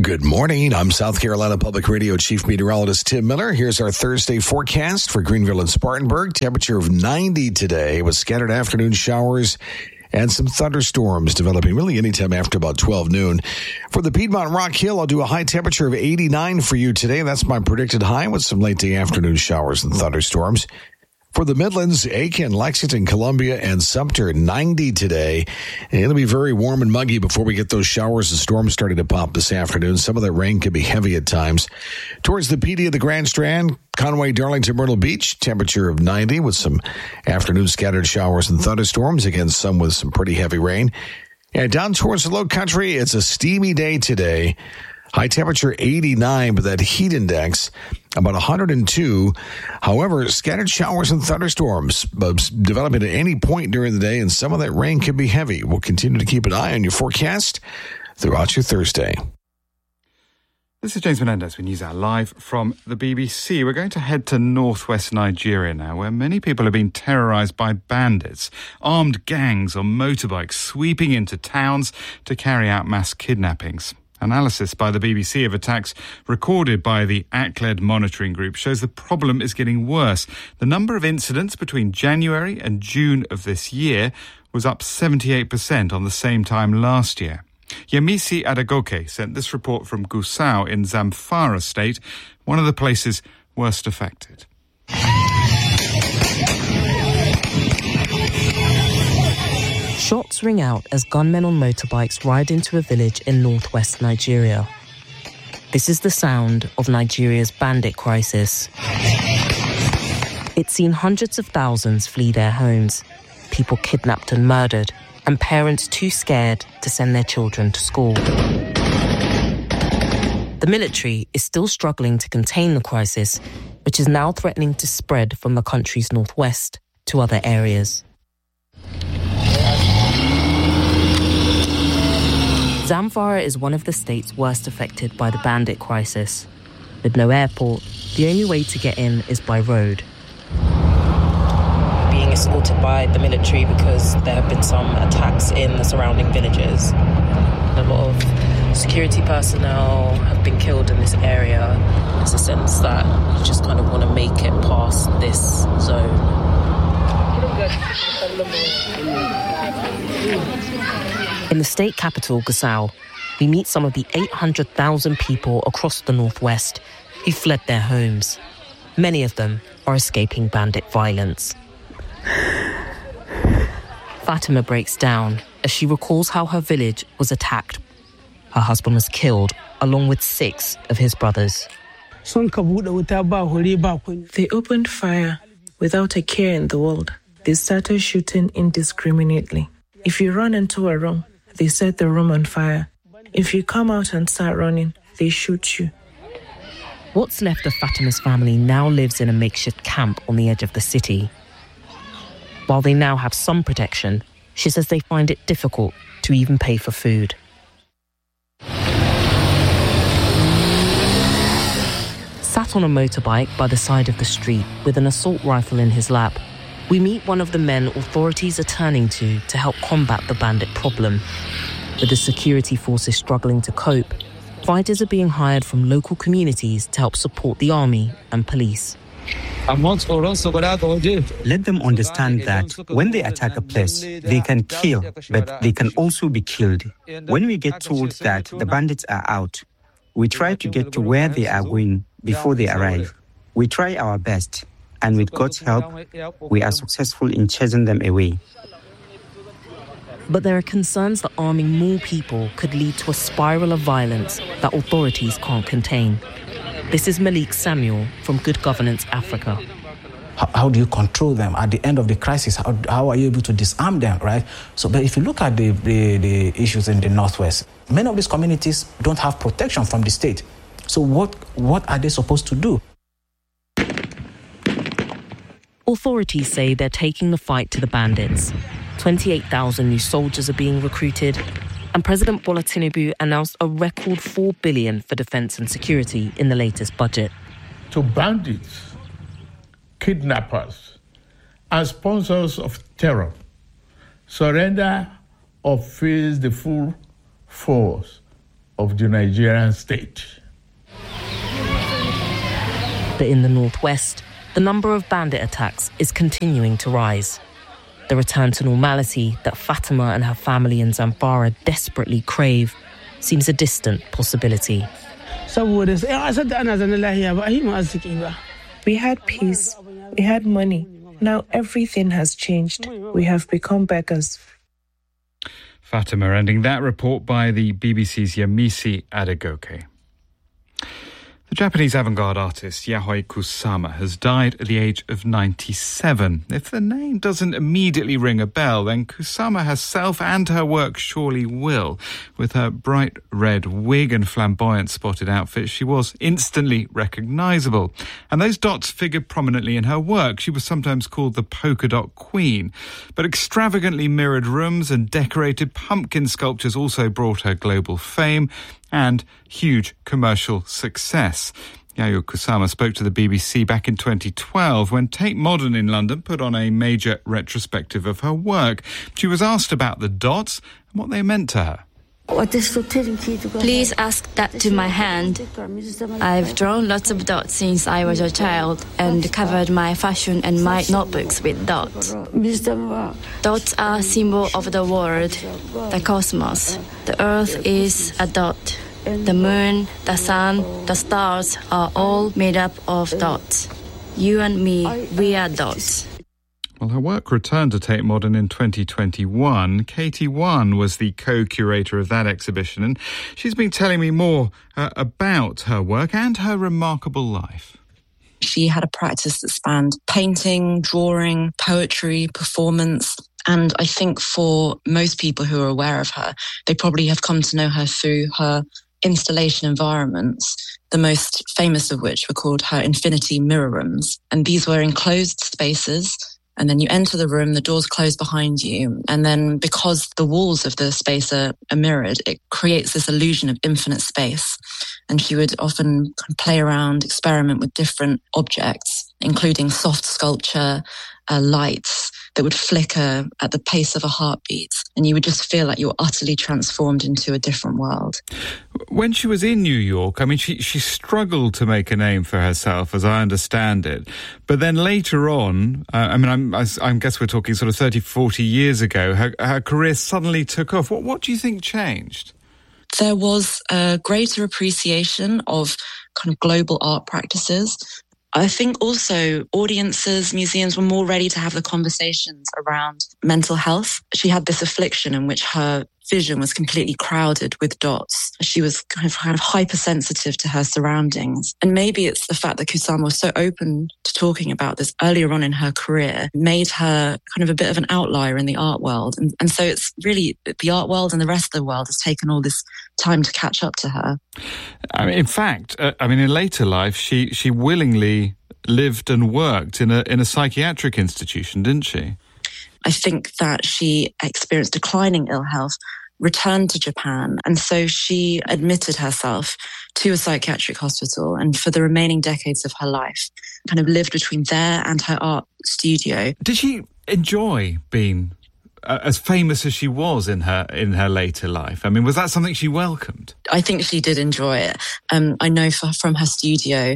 Good morning. I'm South Carolina Public Radio Chief Meteorologist Tim Miller. Here's our Thursday forecast for Greenville and Spartanburg. Temperature of 90 today with scattered afternoon showers and some thunderstorms developing really anytime after about 12 noon. For the Piedmont Rock Hill, I'll do a high temperature of 89 for you today. That's my predicted high with some late day afternoon showers and thunderstorms. For the Midlands, Aiken, Lexington, Columbia, and Sumter, 90 today. And it'll be very warm and muggy before we get those showers and storms starting to pop this afternoon. Some of that rain could be heavy at times. Towards the PD of the Grand Strand, Conway, Darlington, Myrtle Beach, temperature of 90 with some afternoon scattered showers and thunderstorms. Again, some with some pretty heavy rain. And down towards the Low Country, it's a steamy day today. High temperature 89, but that heat index about 102. However, scattered showers and thunderstorms developing at any point during the day, and some of that rain could be heavy. We'll continue to keep an eye on your forecast throughout your Thursday. This is James Menendez with NewsHour live from the BBC. We're going to head to northwest Nigeria now, where many people have been terrorised by bandits, armed gangs on motorbikes sweeping into towns to carry out mass kidnappings. Analysis by the BBC of attacks recorded by the ACLED monitoring group shows the problem is getting worse. The number of incidents between January and June of this year was up 78% on the same time last year. Yemisi Adegoke sent this report from Gusau in Zamfara state, one of the places worst affected. Shots ring out as gunmen on motorbikes ride into a village in northwest Nigeria. This is the sound of Nigeria's bandit crisis. It's seen hundreds of thousands flee their homes, people kidnapped and murdered, and parents too scared to send their children to school. The military is still struggling to contain the crisis, which is now threatening to spread from the country's northwest to other areas. Zamfara is one of the states worst affected by the bandit crisis. With no airport, the only way to get in is by road. Being escorted by the military because there have been some attacks in the surrounding villages. A lot of security personnel have been killed in this area. There's a sense that you just kind of want to make it past this zone. In the state capital, Gusau, we meet some of the 800,000 people across the northwest who fled their homes. Many of them are escaping bandit violence. Fatima breaks down as she recalls how her village was attacked. Her husband was killed, along with 6 of his brothers. They opened fire without a care in the world. They started shooting indiscriminately. If you run into a room, they set the room on fire. If you come out and start running, they shoot you. What's left of Fatima's family now lives in a makeshift camp on the edge of the city. While they now have some protection, she says they find it difficult to even pay for food. Sat on a motorbike by the side of the street with an assault rifle in his lap, we meet one of the men authorities are turning to help combat the bandit problem. With the security forces struggling to cope, fighters are being hired from local communities to help support the army and police. Let them understand that when they attack a place, they can kill, but they can also be killed. When we get told that the bandits are out, we try to get to where they are going before they arrive. We try our best, and with God's help, we are successful in chasing them away. But there are concerns that arming more people could lead to a spiral of violence that authorities can't contain. This is Malik Samuel from Good Governance Africa. How do you control them at the end of the crisis? How are you able to disarm them, right? So, but if you look at the issues in the Northwest, many of these communities don't have protection from the state. So what are they supposed to do? Authorities say they're taking the fight to the bandits. 28,000 new soldiers are being recruited, and President Bola Tinubu announced a record $4 billion for defense and security in the latest budget. To bandits, kidnappers, and sponsors of terror, surrender or face the full force of the Nigerian state. But in the northwest, the number of bandit attacks is continuing to rise. The return to normality that Fatima and her family in Zamfara desperately crave seems a distant possibility. We had peace, we had money. Now everything has changed. We have become beggars. Fatima ending that report by the BBC's Yemisi Adegoke. The Japanese avant-garde artist Yayoi Kusama has died at the age of 97. If the name doesn't immediately ring a bell, then Kusama herself and her work surely will. With her bright red wig and flamboyant spotted outfit, she was instantly recognisable. And those dots figured prominently in her work. She was sometimes called the polka dot queen. But extravagantly mirrored rooms and decorated pumpkin sculptures also brought her global fame and huge commercial success. Yayoi Kusama spoke to the BBC back in 2012 when Tate Modern in London put on a major retrospective of her work. She was asked about the dots and what they meant to her. Please ask that to my hand. I've drawn lots of dots since I was a child and covered my fashion and my notebooks with dots. Dots are a symbol of the world, the cosmos. The earth is a dot. The moon, the sun, the stars are all made up of dots. You and me, we are dots. Well, her work returned to Tate Modern in 2021. Katie Wan was the co-curator of that exhibition, and she's been telling me more about her work and her remarkable life. She had a practice that spanned painting, drawing, poetry, performance. And I think for most people who are aware of her, they probably have come to know her through her installation environments, the most famous of which were called her infinity mirror rooms. And these were enclosed spaces. And then you enter the room, the doors close behind you. And then because the walls of the space are mirrored, it creates this illusion of infinite space. And she would often play around, experiment with different objects, including soft sculpture, lights that would flicker at the pace of a heartbeat. And you would just feel like you were utterly transformed into a different world. When she was in New York, I mean, she struggled to make a name for herself, as I understand it. But then later on, I guess we're talking sort of 30, 40 years ago, her career suddenly took off. What do you think changed? There was a greater appreciation of kind of global art practices. I think also audiences, museums were more ready to have the conversations around mental health. She had this affliction in which her vision was completely crowded with dots. She was kind of hypersensitive to her surroundings. And maybe it's the fact that Kusama was so open to talking about this earlier on in her career made her kind of a bit of an outlier in the art world. And so it's really the art world and the rest of the world has taken all this time to catch up to her. I mean, in fact, in later life, she willingly lived and worked in a psychiatric institution, didn't she? I think that she experienced declining ill health, returned to Japan, and so she admitted herself to a psychiatric hospital, and for the remaining decades of her life, kind of lived between there and her art studio. Did she enjoy being as famous as she was in her later life? I mean, was that something she welcomed? I think she did enjoy it. I know from her studio,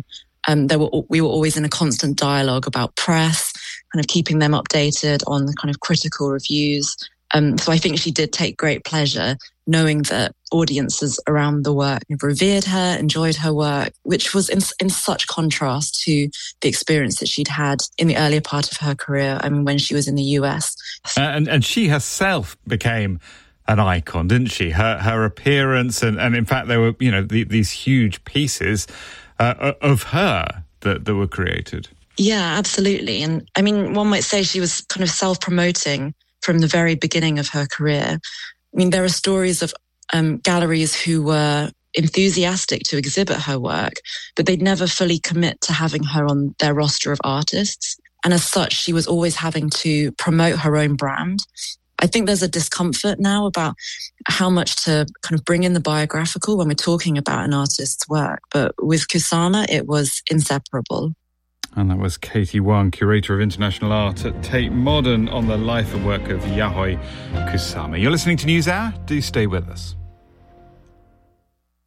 we were always in a constant dialogue about press, kind of keeping them updated on the kind of critical reviews. So I think she did take great pleasure knowing that audiences around the work revered her, enjoyed her work, which was in such contrast to the experience that she'd had in the earlier part of her career, when she was in the US. And she herself became an icon, didn't she? Her appearance and in fact there were, these huge pieces of her that were created. Yeah, absolutely. And one might say she was kind of self-promoting from the very beginning of her career. There are stories of galleries who were enthusiastic to exhibit her work, but they'd never fully commit to having her on their roster of artists. And as such, she was always having to promote her own brand. I think there's a discomfort now about how much to kind of bring in the biographical when we're talking about an artist's work. But with Kusama, it was inseparable. And that was Katie Wan, Curator of International Art at Tate Modern, on the life and work of Yayoi Kusama. You're listening to NewsHour. Do stay with us.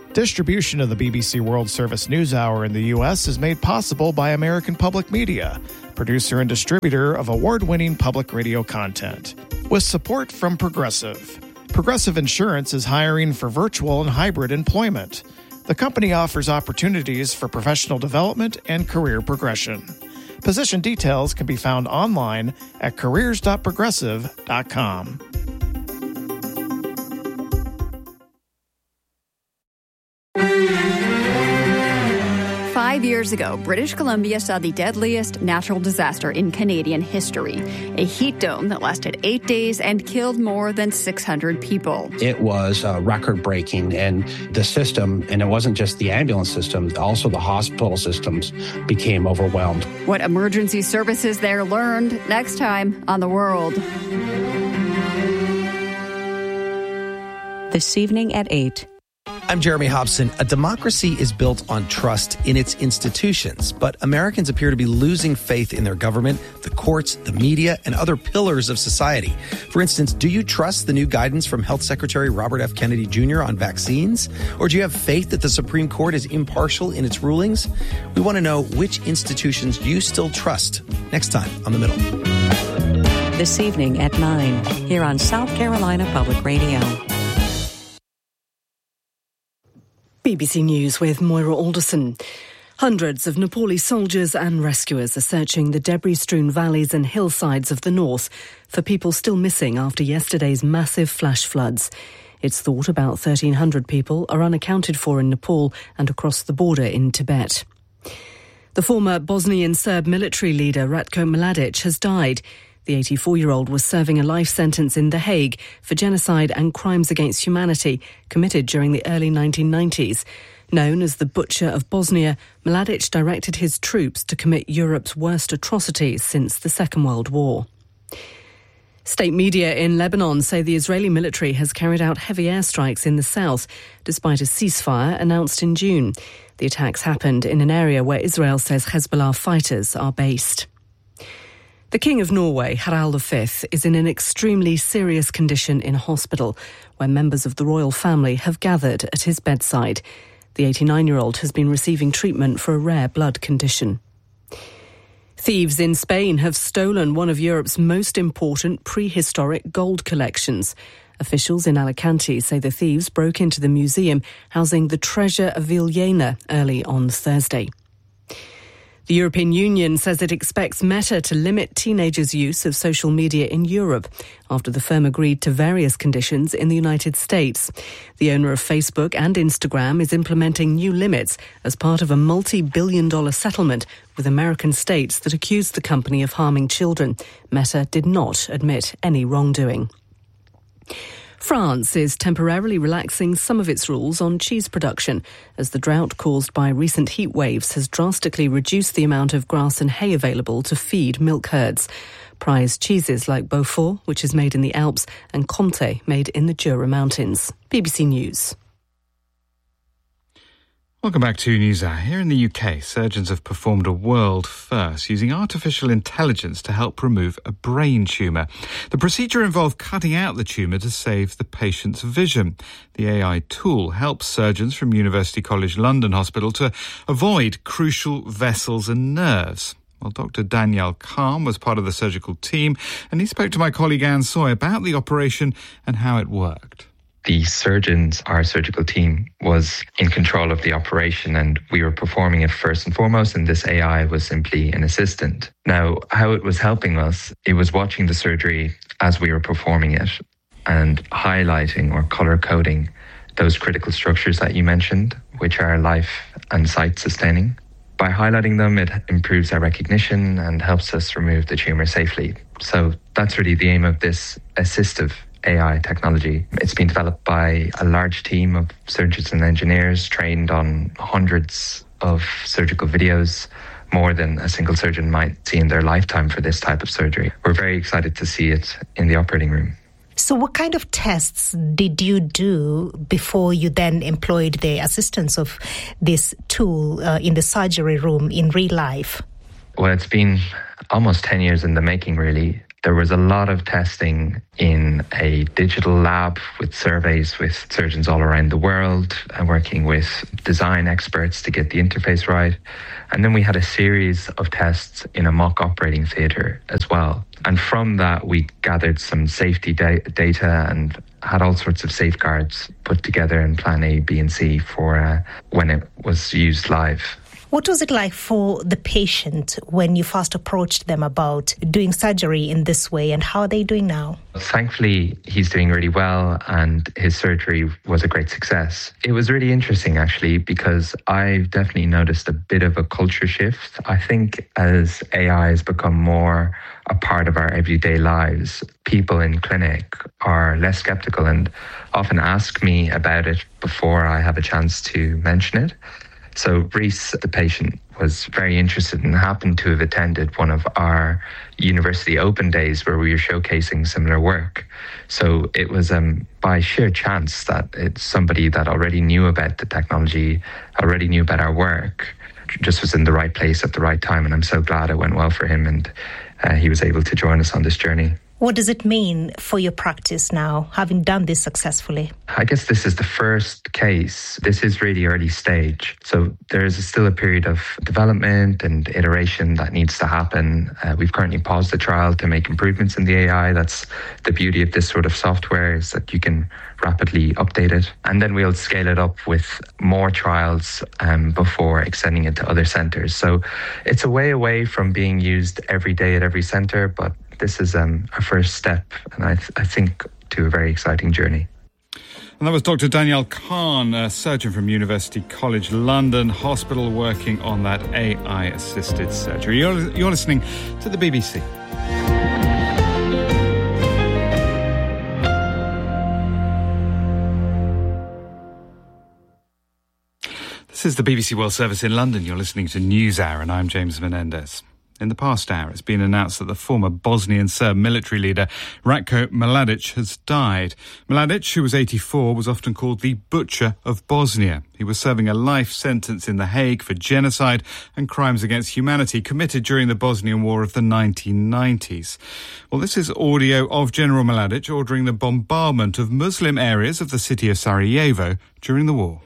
Distribution of the BBC World Service News Hour in the U.S. is made possible by American Public Media, producer and distributor of award-winning public radio content. With support from Progressive. Progressive Insurance is hiring for virtual and hybrid employment. The company offers opportunities for professional development and career progression. Position details can be found online at careers.progressive.com. Five years ago, British Columbia saw the deadliest natural disaster in Canadian history, a heat dome that lasted 8 days and killed more than 600 people. It was record-breaking, and the system, and it wasn't just the ambulance system, also the hospital systems became overwhelmed. What emergency services there learned next time on The World. This evening at 8. I'm Jeremy Hobson. A democracy is built on trust in its institutions, but Americans appear to be losing faith in their government, the courts, the media, and other pillars of society. For instance, do you trust the new guidance from Health Secretary Robert F. Kennedy Jr. on vaccines? Or do you have faith that the Supreme Court is impartial in its rulings? We want to know which institutions you still trust. Next time on The Middle. This evening at 9, here on South Carolina Public Radio. BBC News with Moira Alderson. Hundreds of Nepali soldiers and rescuers are searching the debris-strewn valleys and hillsides of the north for people still missing after yesterday's massive flash floods. It's thought about 1,300 people are unaccounted for in Nepal and across the border in Tibet. The former Bosnian Serb military leader Ratko Mladic has died. The 84-year-old was serving a life sentence in The Hague for genocide and crimes against humanity committed during the early 1990s. Known as the Butcher of Bosnia, Mladic directed his troops to commit Europe's worst atrocities since the Second World War. State media in Lebanon say the Israeli military has carried out heavy airstrikes in the south, despite a ceasefire announced in June. The attacks happened in an area where Israel says Hezbollah fighters are based. The King of Norway, Harald V, is in an extremely serious condition in hospital, where members of the royal family have gathered at his bedside. The 89-year-old has been receiving treatment for a rare blood condition. Thieves in Spain have stolen one of Europe's most important prehistoric gold collections. Officials in Alicante say the thieves broke into the museum housing the treasure of Villena early on Thursday. The European Union says it expects Meta to limit teenagers' use of social media in Europe after the firm agreed to various conditions in the United States. The owner of Facebook and Instagram is implementing new limits as part of a multi-billion-dollar settlement with American states that accused the company of harming children. Meta did not admit any wrongdoing. France is temporarily relaxing some of its rules on cheese production as the drought caused by recent heat waves has drastically reduced the amount of grass and hay available to feed milk herds. Prized cheeses like Beaufort, which is made in the Alps, and Comté, made in the Jura Mountains. BBC News. Welcome back to NewsHour. Here in the UK, surgeons have performed a world first using artificial intelligence to help remove a brain tumour. The procedure involved cutting out the tumour to save the patient's vision. The AI tool helps surgeons from University College London Hospital to avoid crucial vessels and nerves. Well, Dr. Daniel Kahn was part of the surgical team, and he spoke to my colleague Anne Soy about the operation and how it worked. The surgeons, our surgical team, was in control of the operation and we were performing it first and foremost, and this AI was simply an assistant. Now, how it was helping us, it was watching the surgery as we were performing it and highlighting or colour coding those critical structures that you mentioned, which are life and sight sustaining. By highlighting them, it improves our recognition and helps us remove the tumour safely. So that's really the aim of this assistive AI technology. It's been developed by a large team of surgeons and engineers trained on hundreds of surgical videos, more than a single surgeon might see in their lifetime for this type of surgery. We're very excited to see it in the operating room. So what kind of tests did you do before you then employed the assistance of this tool in the surgery room in real life? Well, it's been almost 10 years in the making, really. There was a lot of testing in a digital lab with surveys with surgeons all around the world and working with design experts to get the interface right. And then we had a series of tests in a mock operating theatre as well. And from that, we gathered some safety data and had all sorts of safeguards put together in Plan A, B and C for when it was used live. What was it like for the patient when you first approached them about doing surgery in this way, and how are they doing now? Thankfully, he's doing really well and his surgery was a great success. It was really interesting, actually, because I've definitely noticed a bit of a culture shift. I think as AI has become more a part of our everyday lives, people in clinic are less skeptical and often ask me about it before I have a chance to mention it. So Reese, the patient, was very interested and happened to have attended one of our university open days where we were showcasing similar work. So it was by sheer chance that it's somebody that already knew about the technology, already knew about our work, just was in the right place at the right time. And I'm so glad it went well for him and he was able to join us on this journey. What does it mean for your practice now, having done this successfully? I guess this is the first case. This is really early stage. So there is still a period of development and iteration that needs to happen. We've currently paused the trial to make improvements in the AI. That's the beauty of this sort of software, is that you can rapidly update it. And then we'll scale it up with more trials before extending it to other centres. So it's a way away from being used every day at every centre, but this is a first step, and I think to a very exciting journey. And that was Dr. Danielle Khan, a surgeon from University College London Hospital, working on that AI-assisted surgery. You're listening to the BBC. This is the BBC World Service in London. You're listening to NewsHour, and I'm James Menendez. In the past hour, it's been announced that the former Bosnian Serb military leader Ratko Mladic has died. Mladic, who was 84, was often called the Butcher of Bosnia. He was serving a life sentence in The Hague for genocide and crimes against humanity committed during the Bosnian War of the 1990s. Well, this is audio of General Mladic ordering the bombardment of Muslim areas of the city of Sarajevo during the war.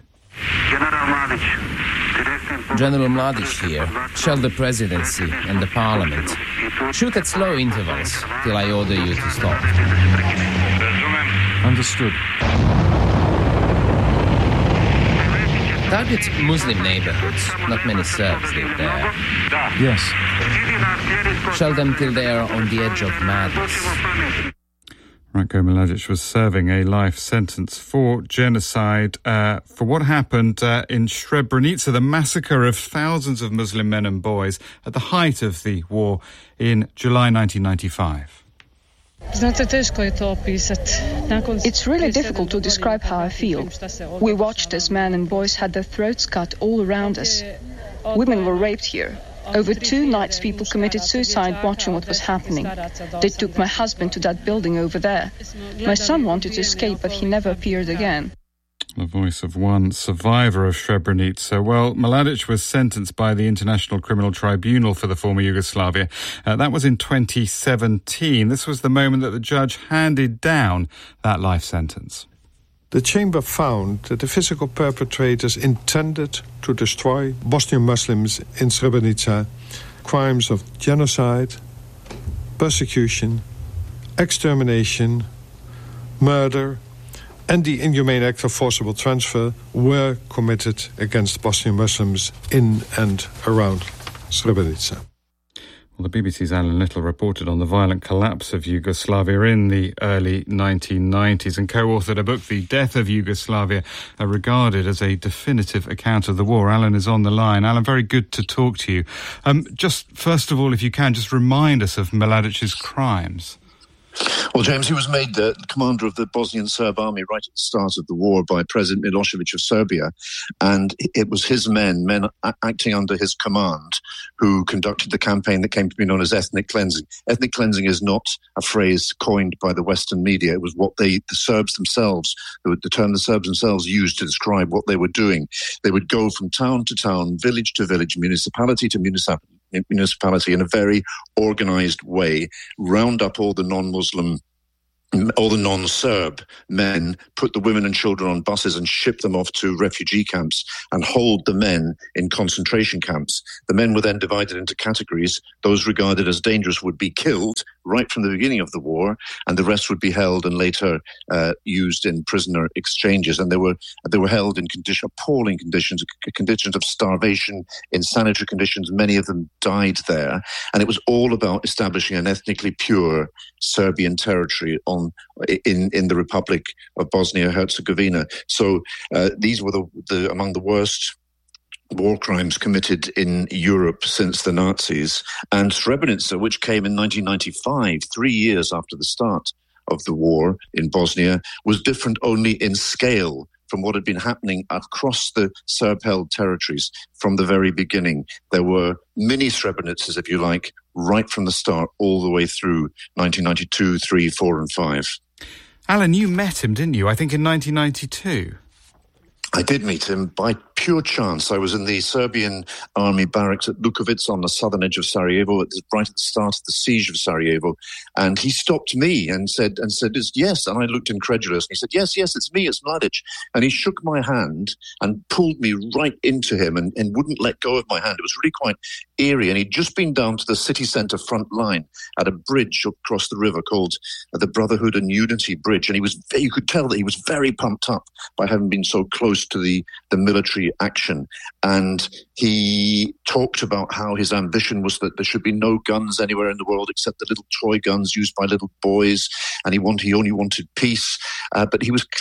General Mladic here shall the presidency and the parliament shoot at slow intervals till I order you to stop. Understood. Target Muslim neighborhoods. Not many Serbs live there. Yes. Shell them till they are on the edge of madness. Ratko Mladic was serving a life sentence for genocide for what happened in Srebrenica, the massacre of thousands of Muslim men and boys at the height of the war in July 1995. It's really difficult to describe how I feel. We watched as men and boys had their throats cut all around us. Women were raped here. Over 2 nights, people committed suicide watching what was happening. They took my husband to that building over there. My son wanted to escape, but he never appeared again. The voice of one survivor of Srebrenica. Well, Mladic was sentenced by the International Criminal Tribunal for the former Yugoslavia. That was in 2017. This was the moment that the judge handed down that life sentence. The chamber found that the physical perpetrators intended to destroy Bosnian Muslims in Srebrenica, crimes of genocide, persecution, extermination, murder, and the inhumane act of forcible transfer were committed against Bosnian Muslims in and around Srebrenica. Well, the BBC's Alan Little reported on the violent collapse of Yugoslavia in the early 1990s and co-authored a book, The Death of Yugoslavia, regarded as a definitive account of the war. Alan is on the line. Alan, very good to talk to you. Just first of all, if you can, just remind us of Mladic's crimes. Well, James, he was made the commander of the Bosnian Serb army right at the start of the war by President Milosevic of Serbia. And it was his men acting under his command, who conducted the campaign that came to be known as ethnic cleansing. Ethnic cleansing is not a phrase coined by the Western media. It was what the Serbs themselves, the term the Serbs themselves used to describe what they were doing. They would go from town to town, village to village, municipality to municipality in a very organized way, round up all the non-Serb men, put the women and children on buses and ship them off to refugee camps and hold the men in concentration camps. The men were then divided into categories. Those regarded as dangerous would be killed right from the beginning of the war, and the rest would be held and later used in prisoner exchanges. And they were held in appalling conditions of starvation, in sanitary conditions. Many of them died there. And it was all about establishing an ethnically pure Serbian territory in the Republic of Bosnia-Herzegovina. So these were the among the worst war crimes committed in Europe since the Nazis. And Srebrenica, which came in 1995, 3 years after the start of the war in Bosnia, was different only in scale from what had been happening across the Serb-held territories from the very beginning. There were mini Srebrenicas, if you like, right from the start, all the way through 1992, 3, 4 and 5. Alan, you met him, didn't you? I think in 1992. I did meet him by pure chance. I was in the Serbian army barracks at Lukovic on the southern edge of Sarajevo, right at the start of the siege of Sarajevo. And he stopped me and said, yes. And I looked incredulous. And he said, yes, it's me, it's Mladic. And he shook my hand and pulled me right into him and wouldn't let go of my hand. It was really quite eerie. And he'd just been down to the city centre front line at a bridge across the river called the Brotherhood and Unity Bridge. And you could tell that he was very pumped up by having been so close to the military action. And he talked about how his ambition was that there should be no guns anywhere in the world except the little toy guns used by little boys, and he only wanted peace. But he was,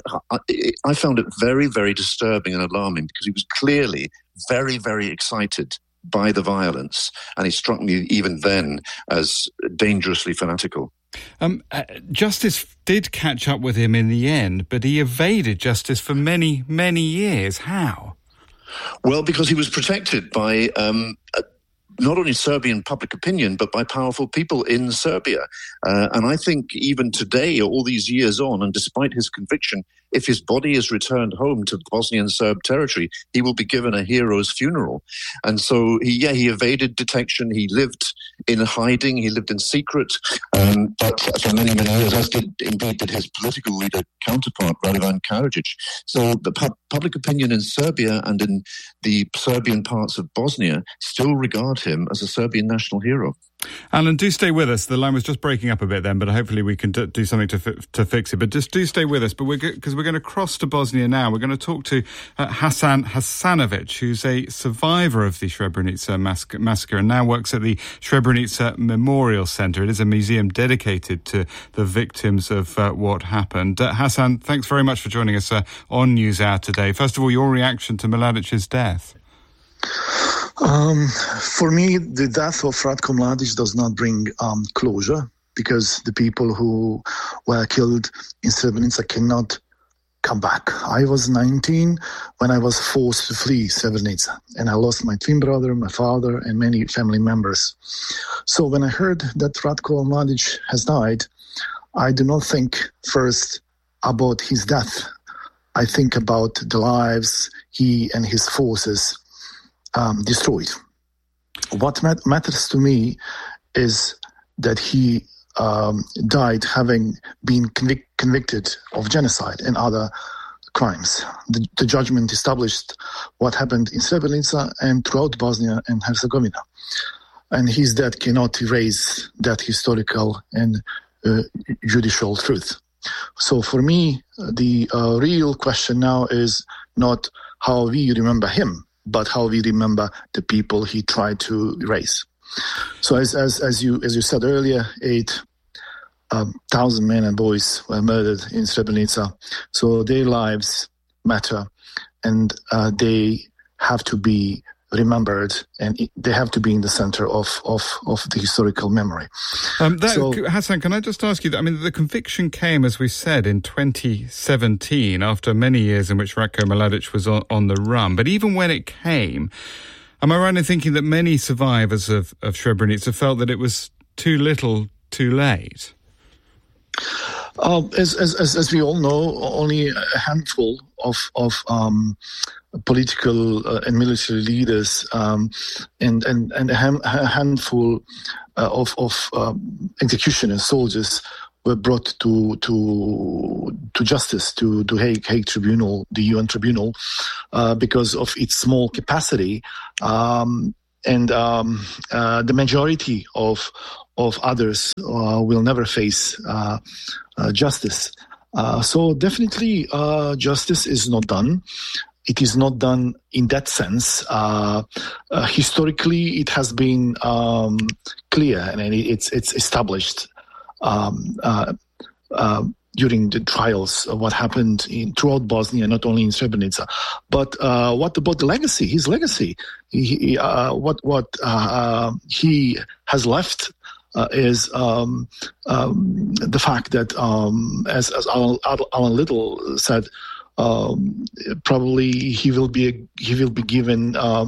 I found it very, very disturbing and alarming, because he was clearly very, very excited by the violence, and he struck me even then as dangerously fanatical. Justice did catch up with him in the end, but he evaded justice for many, many years. How? Well, because he was protected by not only Serbian public opinion, but by powerful people in Serbia. And I think even today, all these years on, and despite his conviction, if his body is returned home to Bosnian Serb territory, he will be given a hero's funeral. And so, he evaded detection. He lived in hiding. He lived in secret. But for many, many years, as did his political leader counterpart, Radovan Karadzic. So the public opinion in Serbia and in the Serbian parts of Bosnia still regard him as a Serbian national hero. Alan, do stay with us. The line was just breaking up a bit then, but hopefully we can do something to fix it. But just do stay with us. But because we're going to cross to Bosnia now. We're going to talk to Hasan Hasanovic, who's a survivor of the Srebrenica massacre and now works at the Srebrenica Memorial Centre. It is a museum dedicated to the victims of what happened. Hasan, thanks very much for joining us on NewsHour today. First of all, your reaction to Mladic's death. For me, the death of Ratko Mladic does not bring closure, because the people who were killed in Srebrenica cannot come back. I was 19 when I was forced to flee Srebrenica, and I lost my twin brother, my father, and many family members. So when I heard that Ratko Mladic has died, I do not think first about his death. I think about the lives he and his forces destroyed. What matters to me is that he died having been convicted of genocide and other crimes. The judgment established what happened in Srebrenica and throughout Bosnia and Herzegovina. And his death cannot erase that historical and judicial truth. So for me, the real question now is not how we remember him, but how we remember the people he tried to erase. So as you said earlier, 8,000 men and boys were murdered in Srebrenica. So their lives matter, and they have to be remembered, and they have to be in the center of the historical memory. Hasan, can I just ask you that? I mean, the conviction came, as we said, in 2017, after many years in which Ratko Mladic was on the run. But even when it came, am I right in thinking that many survivors of Srebrenica felt that it was too little, too late? As we all know, only a handful of political and military leaders and a handful of executioners, soldiers, were brought to justice, to Hague Tribunal, the UN Tribunal, because of its small capacity, and the majority of others will never face justice. So definitely, justice is not done. It is not done in that sense. Historically, it has been clear and it's established during the trials of what happened throughout Bosnia, not only in Srebrenica. But what about the legacy? His legacy, what he has left is the fact that, as Alan Little said, probably he will be given